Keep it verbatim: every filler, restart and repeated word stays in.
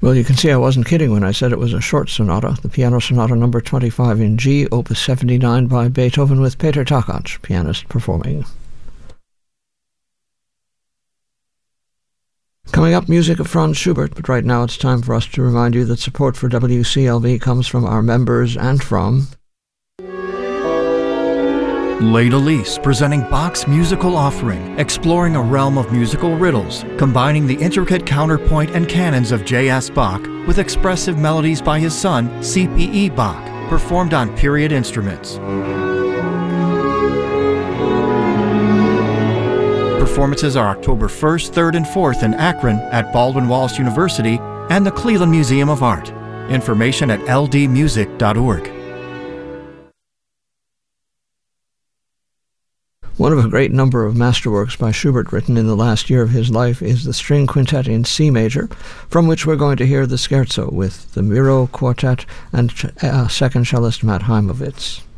Well, you can see I wasn't kidding when I said it was a short sonata, the Piano Sonata number twenty-five in G, opus seventy-nine by Beethoven, with Peter Takács, pianist, performing. Coming up, music of Franz Schubert, but right now it's time for us to remind you that support for W C L V comes from our members and from Les Delis, presenting Bach's musical offering, exploring a realm of musical riddles, combining the intricate counterpoint and canons of J S Bach with expressive melodies by his son, C P E Bach, performed on period instruments. Performances are October first, third, and fourth in Akron at Baldwin Wallace University and the Cleveland Museum of Art. Information at L D music dot org. One of a great number of masterworks by Schubert written in the last year of his life is the String Quintet in C major, from which we're going to hear the Scherzo with the Miro Quartet and uh, second cellist Matt Heimovitz.